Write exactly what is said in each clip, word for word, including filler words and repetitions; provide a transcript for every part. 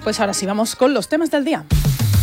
Pues ahora sí, vamos con los temas del día.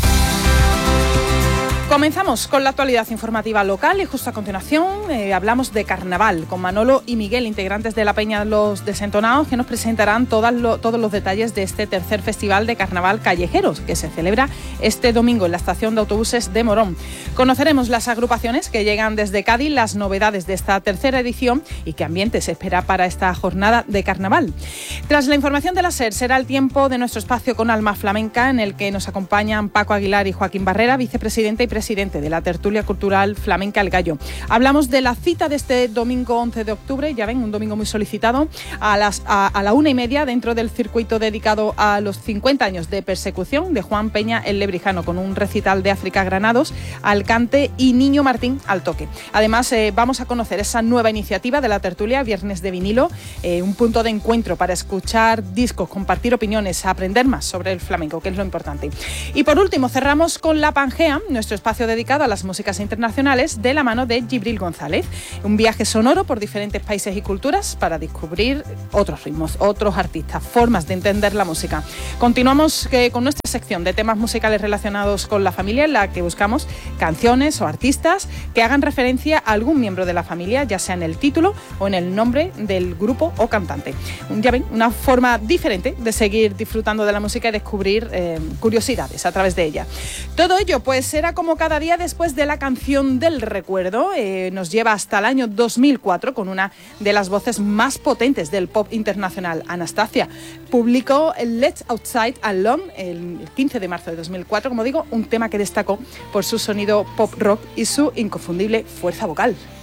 Comenzamos con la actualidad informativa local y justo a continuación eh, hablamos de carnaval con Manolo y Miguel, integrantes de la Peña Los Desentonados, que nos presentarán todas lo, todos los detalles de este tercer festival de carnaval callejeros que se celebra este domingo en la estación de autobuses de Morón. Conoceremos las agrupaciones que llegan desde Cádiz, las novedades de esta tercera edición y qué ambiente se espera para esta jornada de carnaval. Tras la información de la SER será el tiempo de nuestro espacio con Alma Flamenca, en el que nos acompañan Paco Aguilar y Joaquín Barrera, vicepresidente y presidente presidente de la tertulia cultural Flamenca El Gallo. Hablamos de la cita de este domingo once de octubre, ya ven, un domingo muy solicitado, a, las, a, a la una y media dentro del circuito dedicado a los cincuenta años de persecución de Juan Peña el Lebrijano, con un recital de África Granados al cante y Niño Martín al toque. Además, eh, vamos a conocer esa nueva iniciativa de la tertulia Viernes de Vinilo, eh, un punto de encuentro para escuchar discos, compartir opiniones, aprender más sobre el flamenco, que es lo importante. Y por último, cerramos con La Pangea, nuestro espacio dedicado a las músicas internacionales de la mano de Gibril González. Un viaje sonoro por diferentes países y culturas para descubrir otros ritmos, otros artistas, formas de entender la música. Continuamos eh, con nuestra sección de temas musicales relacionados con la familia, en la que buscamos canciones o artistas que hagan referencia a algún miembro de la familia, ya sea en el título o en el nombre del grupo o cantante. Ya ven, una forma diferente de seguir disfrutando de la música y descubrir eh, curiosidades a través de ella. Todo ello pues será como cada día después de la canción del recuerdo. Eh, nos lleva hasta el año dos mil cuatro con una de las voces más potentes del pop internacional. Anastacia publicó Let's Outside Alone el quince de marzo de dos mil cuatro, como digo, un tema que destacó por su sonido pop rock y su inconfundible fuerza vocal.